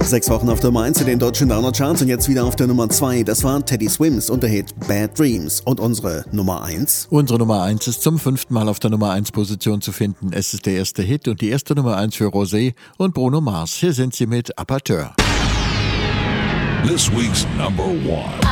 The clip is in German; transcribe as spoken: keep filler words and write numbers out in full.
Sechs Wochen auf der Nummer eins in den deutschen Downer-Charts und jetzt wieder auf der Nummer zwei. Das war Teddy Swims und der Hit Bad Dreams. Und unsere Nummer eins? Unsere Nummer eins ist zum fünften Mal auf der Nummer eins Position zu finden. Es ist der erste Hit und die erste Nummer eins für Rosé und Bruno Mars. Hier sind sie mit Apateur. This week's number one.